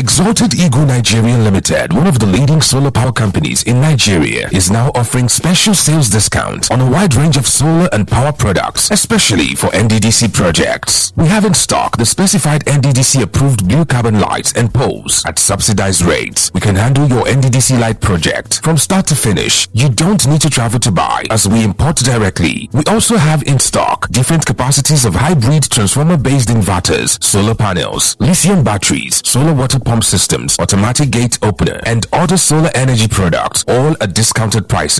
Exalted Eagle Nigeria Limited, one of the leading solar power companies in Nigeria, is now offering special sales discount on a wide range of solar and power products, especially for NDDC projects. We have in stock the specified NDDC approved blue carbon lights and poles at subsidized rates. We can handle your NDDC light project from start to finish. You don't need to travel to buy, as we import directly. We also have in stock different capacities of hybrid transformer-based inverters, solar panels, lithium batteries, solar water pump systems, automatic gate opener, and other solar energy products, all at discounted prices.